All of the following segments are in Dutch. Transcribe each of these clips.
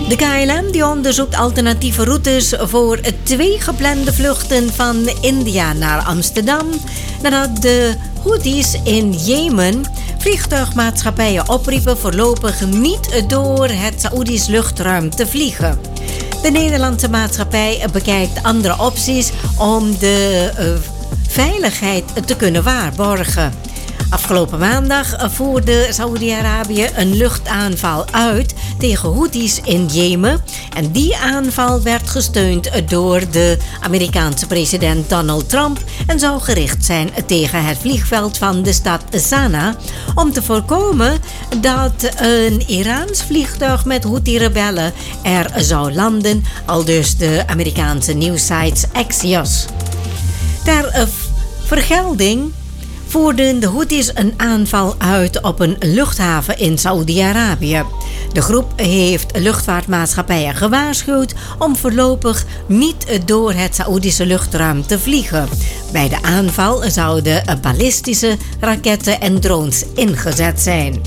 De KLM die onderzoekt alternatieve routes voor 2 geplande vluchten van India naar Amsterdam, nadat de Houthis in Jemen vliegtuigmaatschappijen opriepen voorlopig niet door het Saoedisch luchtruim te vliegen. De Nederlandse maatschappij bekijkt andere opties om de veiligheid te kunnen waarborgen. Afgelopen maandag voerde Saoedi-Arabië een luchtaanval uit tegen Houthis in Jemen. En die aanval werd gesteund door de Amerikaanse president Donald Trump en zou gericht zijn tegen het vliegveld van de stad Sanaa om te voorkomen dat een Iraans vliegtuig met Houthi-rebellen er zou landen, aldus de Amerikaanse nieuwssite Axios. Ter vergelding voerden de Houthis een aanval uit op een luchthaven in Saoedi-Arabië. De groep heeft luchtvaartmaatschappijen gewaarschuwd om voorlopig niet door het Saoedische luchtruim te vliegen. Bij de aanval zouden ballistische raketten en drones ingezet zijn.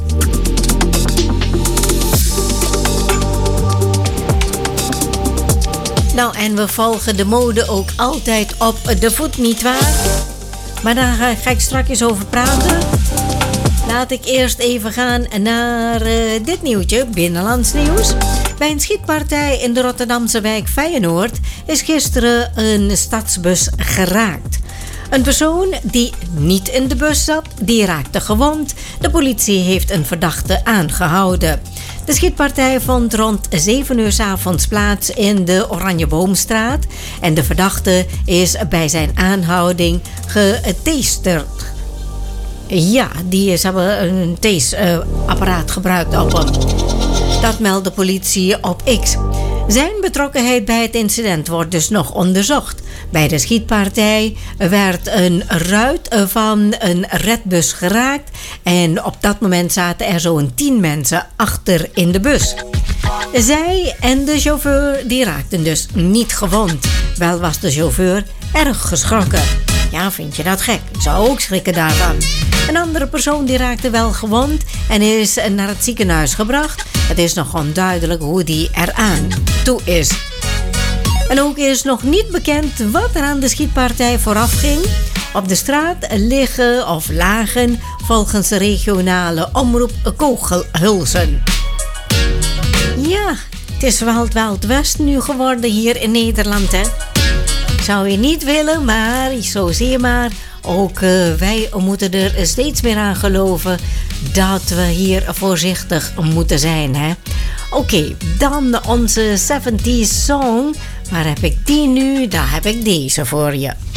Nou, en we volgen de mode ook altijd op de voet, nietwaar? Maar daar ga ik straks over praten. Laat ik eerst even gaan naar dit nieuwtje, binnenlands nieuws. Bij een schietpartij in de Rotterdamse wijk Feyenoord is gisteren een stadsbus geraakt. Een persoon die niet in de bus zat, die raakte gewond. De politie heeft een verdachte aangehouden. De schietpartij vond rond 7 uur 's avonds plaats in de Oranjeboomstraat. En de verdachte is bij zijn aanhouding geteesterd. Ja, die hebben een taseapparaat gebruikt op hem. Dat meldt de politie op X. Zijn betrokkenheid bij het incident wordt dus nog onderzocht. Bij de schietpartij werd een ruit van een redbus geraakt en op dat moment zaten er zo'n 10 mensen achter in de bus. Zij en de chauffeur die raakten dus niet gewond. Wel was de chauffeur erg geschrokken. Ja, vind je dat gek? Ik zou ook schrikken daarvan. Een andere persoon die raakte wel gewond en is naar het ziekenhuis gebracht. Het is nog onduidelijk hoe die eraan toe is. En ook is nog niet bekend wat er aan de schietpartij vooraf ging. Op de straat liggen of lagen volgens de regionale omroep kogelhulzen. Ja, het is wel het Wild West nu geworden hier in Nederland, hè. Zou je niet willen, maar zo zie je maar. Ook wij moeten er steeds meer aan geloven dat we hier voorzichtig moeten zijn, hè. Oké, dan onze 70s song. Waar heb ik die nu? Daar heb ik deze voor je.